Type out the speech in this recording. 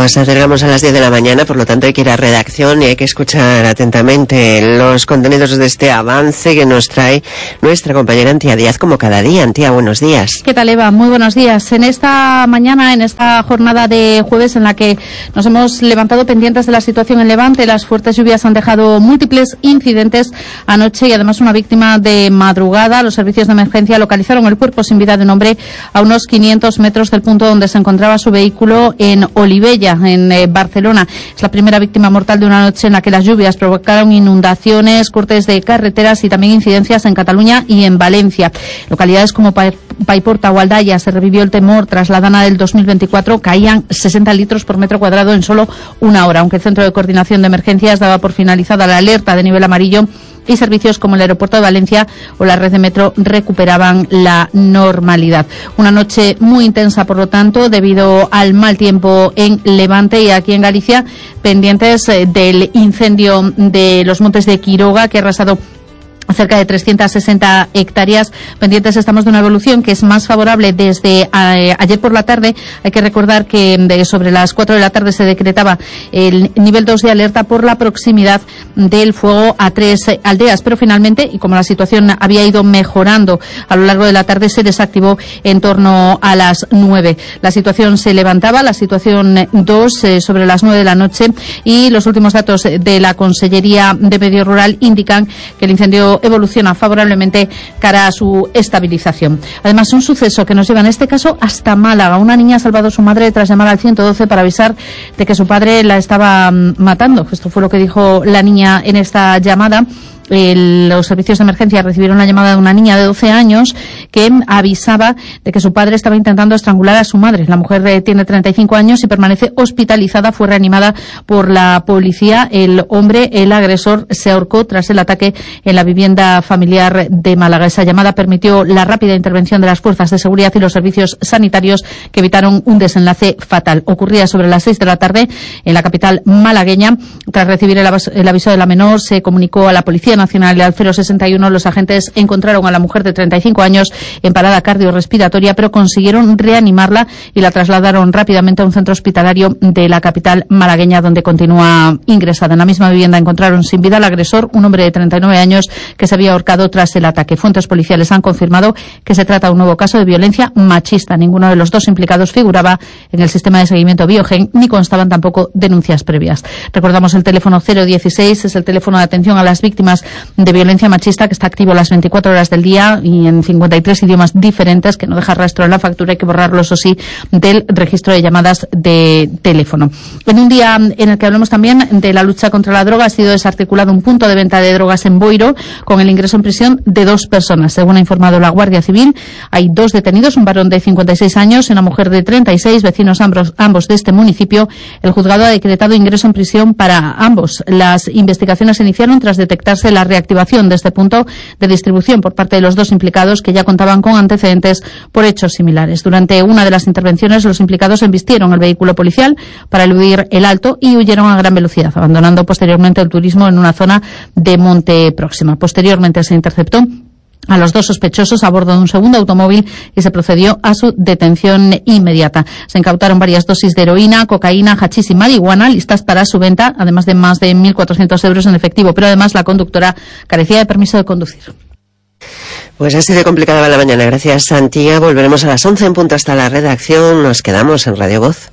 Nos acercamos a las 10 de la mañana, por lo tanto hay que ir a redacción y hay que escuchar atentamente los contenidos de este avance que nos trae nuestra compañera Antía Díaz como cada día. Antía, buenos días. ¿Qué tal, Eva? Muy buenos días. En esta mañana, en esta jornada de jueves en la que nos hemos levantado pendientes de la situación en Levante, las fuertes lluvias han dejado múltiples incidentes anoche y además una víctima de madrugada. Los servicios de emergencia localizaron el cuerpo sin vida de un hombre a unos 500 metros del punto donde se encontraba su vehículo en Olivella, en Barcelona. Es la primera víctima mortal de una noche en la que las lluvias provocaron inundaciones, cortes de carreteras y también incidencias en Cataluña y en Valencia. Localidades como Paiporta o Aldaya se revivió el temor tras la dana del 2024. Caían 60 litros por metro cuadrado en solo una hora, aunque el Centro de Coordinación de Emergencias daba por finalizada la alerta de nivel amarillo y servicios como el aeropuerto de Valencia o la red de metro recuperaban la normalidad. Una noche muy intensa, por lo tanto, debido al mal tiempo en Levante y aquí en Galicia, pendientes del incendio de los Montes de Quiroga que ha arrasado cerca de 360 hectáreas. Pendientes estamos de una evolución que es más favorable desde ayer por la tarde. Hay que recordar que sobre las 4 de la tarde se decretaba el nivel 2 de alerta por la proximidad del fuego a 3 aldeas, pero finalmente, y como la situación había ido mejorando a lo largo de la tarde, se desactivó en torno a las 9. La situación se levantaba, la situación 2 sobre las 9 de la noche, y los últimos datos de la Consellería de Medio Rural indican que el incendio evoluciona favorablemente cara a su estabilización. Además, un suceso que nos lleva en este caso hasta Málaga. Una niña ha salvado a su madre tras llamar al 112 para avisar de que su padre la estaba matando. Esto fue lo que dijo la niña en esta llamada. Los servicios de emergencia recibieron la llamada de una niña de 12 años que avisaba de que su padre estaba intentando estrangular a su madre. La mujer tiene 35 años y permanece hospitalizada. Fue reanimada por la policía. El hombre, el agresor, se ahorcó tras el ataque en la vivienda familiar de Málaga. Esa llamada permitió la rápida intervención de las fuerzas de seguridad y los servicios sanitarios que evitaron un desenlace fatal. Ocurría sobre las 6 de la tarde en la capital malagueña. Tras recibir el aviso de la menor, se comunicó a la Policía Nacional y al 061. Los agentes encontraron a la mujer de 35 años en parada cardiorrespiratoria, pero consiguieron reanimarla y la trasladaron rápidamente a un centro hospitalario de la capital malagueña, donde continúa ingresada. En la misma vivienda encontraron sin vida al agresor, un hombre de 39 años que se había ahorcado tras el ataque. Fuentes policiales han confirmado que se trata de un nuevo caso de violencia machista. Ninguno de los dos implicados figuraba en el sistema de seguimiento Biogen, ni constaban tampoco denuncias previas. Recordamos el teléfono 016, es el teléfono de atención a las víctimas de violencia machista que está activo las 24 horas del día y en 53 idiomas diferentes, que no deja rastro en la factura. Hay que borrarlo, eso sí, del registro de llamadas de teléfono. En un día en el que hablamos también de la lucha contra la droga, ha sido desarticulado un punto de venta de drogas en Boiro con el ingreso en prisión de 2 personas. Según ha informado la Guardia Civil, hay 2 detenidos, un varón de 56 años y una mujer de 36, vecinos ambos de este municipio. El juzgado ha decretado ingreso en prisión para ambos. Las investigaciones se iniciaron tras detectarse la reactivación de este punto de distribución por parte de los 2 implicados, que ya contaban con antecedentes por hechos similares. Durante una de las intervenciones, los implicados embistieron el vehículo policial para eludir el alto y huyeron a gran velocidad, abandonando posteriormente el turismo en una zona de monte próxima. Posteriormente se interceptó a los 2 sospechosos a bordo de un segundo automóvil y se procedió a su detención inmediata. Se incautaron varias dosis de heroína, cocaína, hachís y marihuana listas para su venta, además de más de 1.400 euros en efectivo, pero además la conductora carecía de permiso de conducir. Pues así de complicada va la mañana. Gracias, Antía. Volveremos a las 11 en punto hasta la redacción. Nos quedamos en Radio Voz.